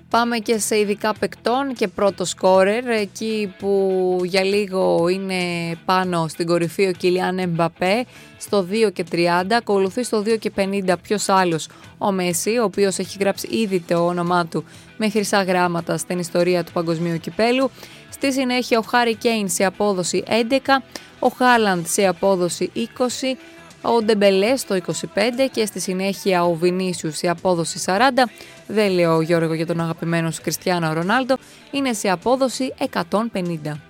Πάμε και σε ειδικά παικτών και πρώτο σκόρερ, εκεί που για λίγο είναι πάνω στην κορυφή ο Κιλιάν Εμπαπέ στο 2,30, ακολουθεί στο 2,50 ποιος άλλος, ο Μέση, ο οποίος έχει γράψει ήδη το όνομά του με χρυσά γράμματα στην ιστορία του παγκοσμίου κυπέλου. Στη συνέχεια ο Χάρι Κέιν σε απόδοση 11, ο Χάλαντ σε απόδοση 20, ο Ντεμπελέ στο 25 και στη συνέχεια ο Βινίσιους σε απόδοση 40. Δεν λέω, Γιώργο, για τον αγαπημένο σου Κριστιάνο Ρονάλντο, είναι σε απόδοση 150.